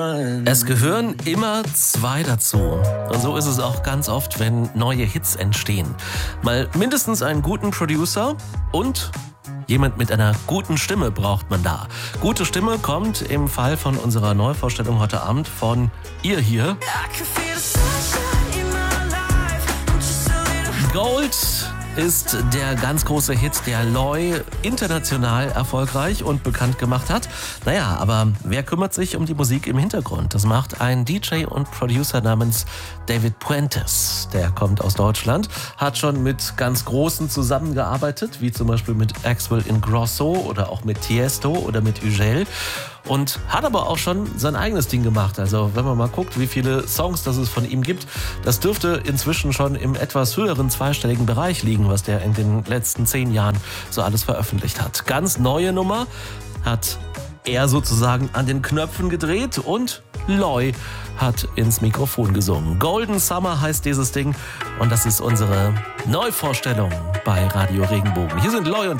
Es gehören immer zwei dazu. Und so ist es auch ganz oft, wenn neue Hits entstehen. Mal mindestens einen guten Producer und jemand mit einer guten Stimme braucht man da. Gute Stimme kommt im Fall von unserer Neuvorstellung heute Abend von ihr hier. Gold ist der ganz große Hit, der Loy international erfolgreich und bekannt gemacht hat. Naja, aber wer kümmert sich um die Musik im Hintergrund? Das macht ein DJ und Producer namens David Puentes. Der kommt aus Deutschland, hat schon mit ganz Großen zusammengearbeitet, wie zum Beispiel mit Axwell Ingrosso oder auch mit Tiesto oder mit Ugel. Und hat aber auch schon sein eigenes Ding gemacht. Also wenn man mal guckt, wie viele Songs das es von ihm gibt, das dürfte inzwischen schon im etwas höheren zweistelligen Bereich liegen, was der in den letzten 10 Jahren so alles veröffentlicht hat. Ganz neue Nummer hat er sozusagen an den Knöpfen gedreht und Loy hat ins Mikrofon gesungen. Golden Summer heißt dieses Ding und das ist unsere Neuvorstellung bei Radio Regenbogen. Hier sind Loy und